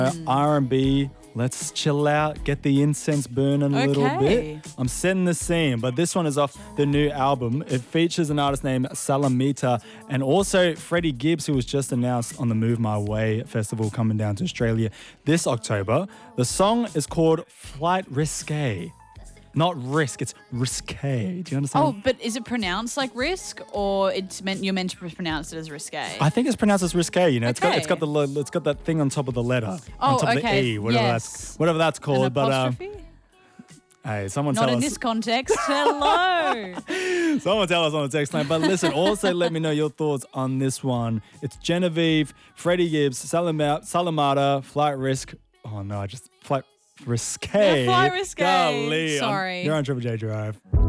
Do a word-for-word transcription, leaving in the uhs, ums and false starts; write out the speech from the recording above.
R and B. Let's chill out, get the incense burning a little Okay. bit. I'm setting the scene, but this one is off the new album. It features an artist named Salamita and also Freddie Gibbs, who was just announced on the Move My Way festival coming down to Australia this October. The song is called Flight Risque. Not risk, it's risque. Do you understand? Oh, but is it pronounced like risk, or it's meant you're meant to pronounce it as risque? I think it's pronounced as risque. You know, it's got Okay. it's got the lo- it's got that thing on top of the letter, Oh, on top of okay. the e, whatever Yes. that's whatever that's An called. But um, apostrophe? hey, someone Not tell in us. this context. Hello. Someone tell us on the text line. But listen, also let me know your thoughts on this one. It's Genevieve, Freddie Gibbs, Salama- Salamata, Flight Risk. Oh no, I just Flight Risque. Yeah, Flight Risque. Golly, I'm- Sorry. you're on Triple J Drive.